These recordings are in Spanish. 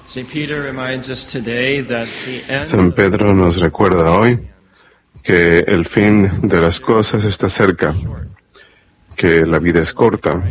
San Pedro nos recuerda hoy que el fin de las cosas está cerca, que la vida es corta.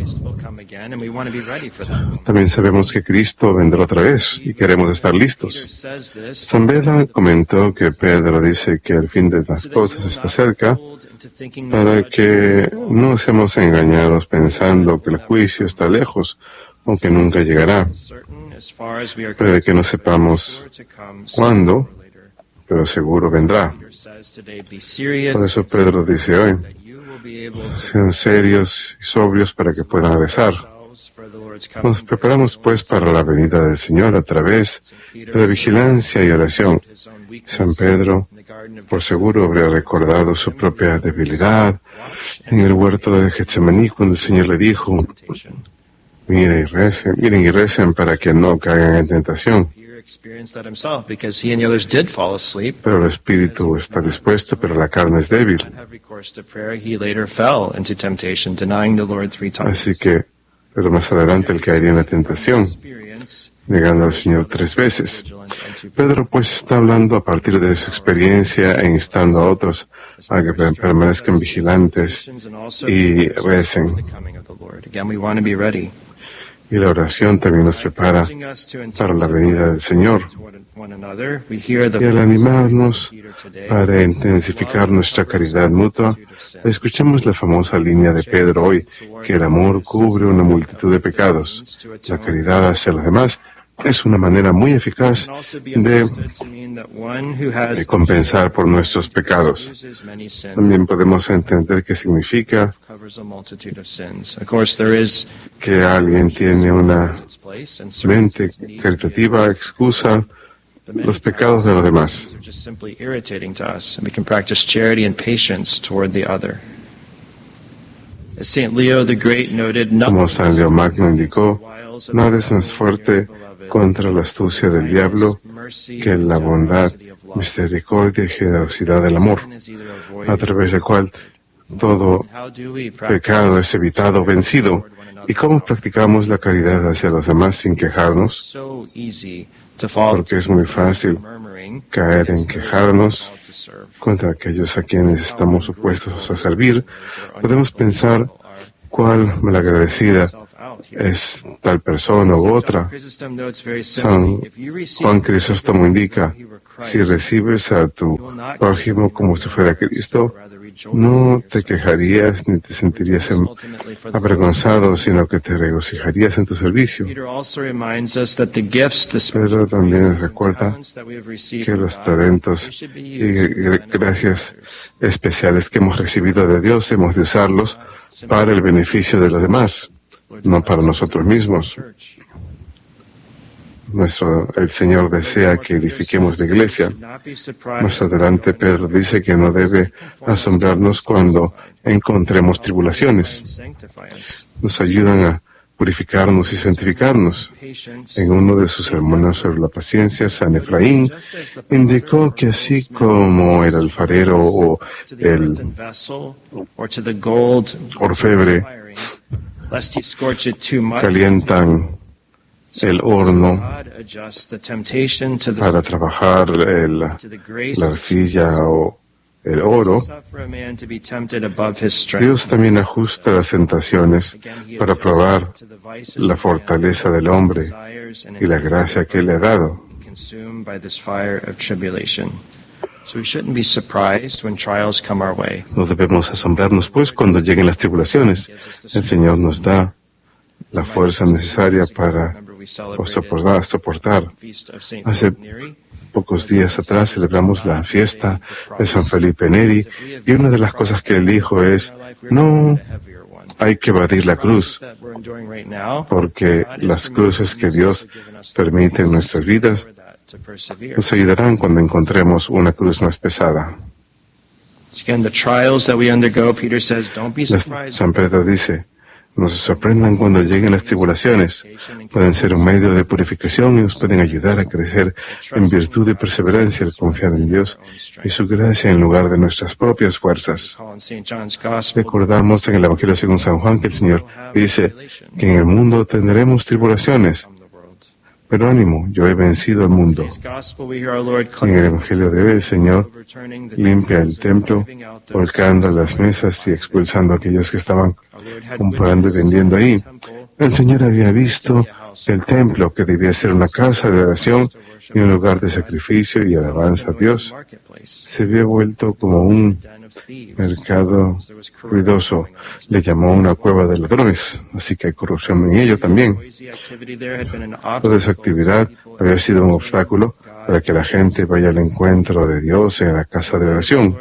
También sabemos que Cristo vendrá otra vez y queremos estar listos. San Beda comentó que Pedro dice que el fin de las cosas está cerca para que no seamos engañados pensando que el juicio está lejos o que nunca llegará. Puede que no sepamos cuándo, pero seguro vendrá. Por eso Pedro dice hoy, sean serios y sobrios para que puedan rezar. Nos preparamos pues para la venida del Señor a través de la vigilancia y oración. San Pedro, por seguro, habría recordado su propia debilidad en el huerto de Getsemaní cuando el Señor le dijo, miren y recen para que no caigan en tentación. Pero el espíritu está dispuesto, pero la carne es débil. Así que, pero más adelante él caería en la tentación, negando al Señor 3 veces. Pedro pues está hablando a partir de su experiencia e instando a otros a que permanezcan vigilantes y recen. Y la oración también nos prepara para la venida del Señor. Y al animarnos para intensificar nuestra caridad mutua, escuchamos la famosa línea de Pedro hoy, que el amor cubre una multitud de pecados. La caridad hacia los demás es una manera muy eficaz de compensar por nuestros pecados. También podemos entender qué significa que alguien tiene una mente caritativa, excusa los pecados de los demás. Como San Leo Magno indicó, nada es más fuerte contra la astucia del diablo que la bondad, misericordia y generosidad del amor, a través del cual todo pecado es evitado o vencido. ¿Y cómo practicamos la caridad hacia los demás sin quejarnos? Porque es muy fácil caer en quejarnos contra aquellos a quienes estamos supuestos a servir. Podemos pensar cuál malagradecida es tal persona u otra. San Juan Crisóstomo indica, si recibes a tu prójimo como si fuera Cristo, no te quejarías ni te sentirías avergonzado, sino que te regocijarías en tu servicio. Pedro también nos recuerda que los talentos y gracias especiales que hemos recibido de Dios hemos de usarlos para el beneficio de los demás, no para nosotros mismos. El Señor desea que edifiquemos la iglesia. Más adelante Pedro dice que no debe asombrarnos cuando encontremos tribulaciones. Nos ayudan a purificarnos y santificarnos. En uno de sus sermones sobre la paciencia, San Efraín indicó que así como el alfarero o el orfebre calientan el horno para trabajar la arcilla o el oro, Dios también ajusta las tentaciones para probar la fortaleza del hombre y la gracia que le ha dado. No debemos asombrarnos, pues, cuando lleguen las tribulaciones. El Señor nos da la fuerza necesaria para soportar. Hace pocos días atrás celebramos la fiesta de San Felipe Neri y una de las cosas que él dijo es, no hay que evadir la cruz, porque las cruces que Dios permite en nuestras vidas nos ayudarán cuando encontremos una cruz más pesada. San Pedro dice, no se sorprendan cuando lleguen las tribulaciones. Pueden ser un medio de purificación y nos pueden ayudar a crecer en virtud y perseverancia al confiar en Dios y su gracia en lugar de nuestras propias fuerzas. Recordamos en el Evangelio según San Juan que el Señor dice que en el mundo tendremos tribulaciones, Pero ánimo, yo he vencido al mundo. En el Evangelio de hoy, el Señor limpia el templo, volcando las mesas y expulsando a aquellos que estaban comprando y vendiendo ahí. El Señor había visto el templo, que debía ser una casa de oración y un lugar de sacrificio y alabanza a Dios, se había vuelto como un mercado ruidoso. Le llamó una cueva de ladrones, así que hay corrupción en ello también. Toda esa actividad había sido un obstáculo para que la gente vaya al encuentro de Dios en la casa de oración.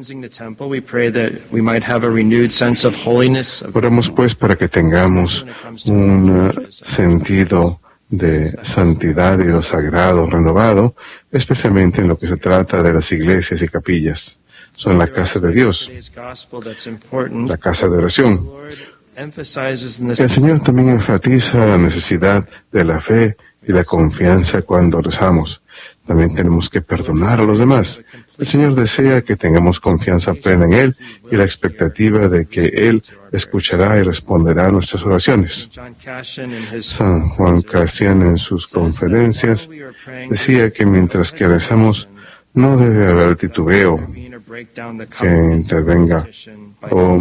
Oramos pues para que tengamos un sentido de santidad y lo sagrado renovado, especialmente en lo que se trata de las iglesias y capillas. Son la casa de Dios, la casa de oración. El Señor también enfatiza la necesidad de la fe y la confianza cuando rezamos. También tenemos que perdonar a los demás. El Señor desea que tengamos confianza plena en Él y la expectativa de que Él escuchará y responderá a nuestras oraciones. San Juan Cassian, en sus conferencias, decía que mientras que rezamos no debe haber titubeo que intervenga o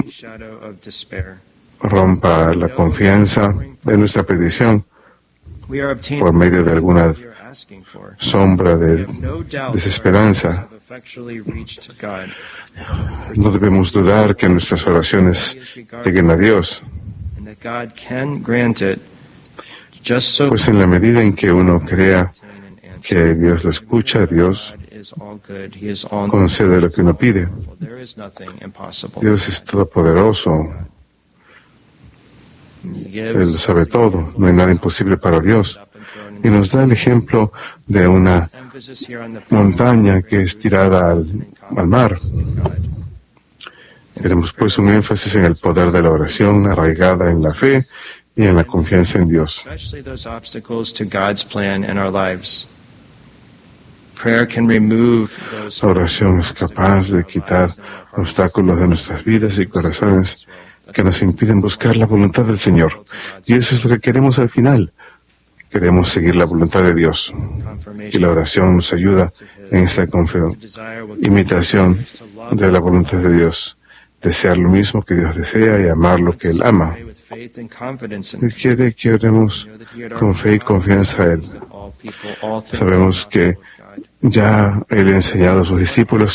rompa la confianza de nuestra petición por medio de alguna sombra de desesperanza. No debemos dudar que nuestras oraciones lleguen a Dios, pues en la medida en que uno crea que Dios lo escucha, Dios concede lo que uno pide. Dios es todopoderoso. Él lo sabe todo. No hay nada imposible para Dios. Y nos da el ejemplo de una montaña que es tirada al mar. Tenemos pues un énfasis en el poder de la oración arraigada en la fe y en la confianza en Dios. La oración es capaz de quitar obstáculos de nuestras vidas y corazones que nos impiden buscar la voluntad del Señor. Y eso es lo que queremos al final. Queremos seguir la voluntad de Dios. Y la oración nos ayuda en esta imitación de la voluntad de Dios. Desear lo mismo que Dios desea y amar lo que Él ama. Él quiere que oremos con fe y confianza a Él. Sabemos que ya Él ha enseñado a sus discípulos